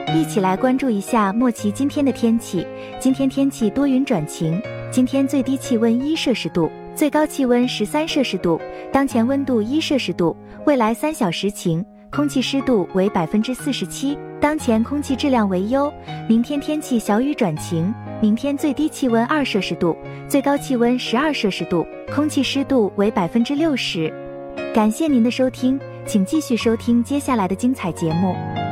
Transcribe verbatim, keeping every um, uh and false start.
一起来关注一下莫奇今天的天气。今天天气多云转晴，今天最低气温一摄氏度，最高气温十三摄氏度，当前温度一摄氏度，未来三小时晴，空气湿度为百分之四十七，当前空气质量为优。明天天气小雨转晴，明天最低气温二摄氏度，最高气温十二摄氏度，空气湿度为百分之六十。感谢您的收听，请继续收听接下来的精彩节目。